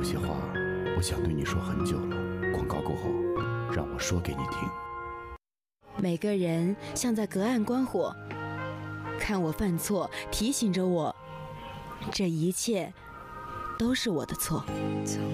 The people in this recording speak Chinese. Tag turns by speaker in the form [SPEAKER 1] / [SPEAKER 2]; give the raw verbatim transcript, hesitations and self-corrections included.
[SPEAKER 1] 有些话，我想对你说很久了。广告过后，让我说给你听。
[SPEAKER 2] 每个人像在隔岸观火，看我犯错，提醒着我，这一切都是我的错。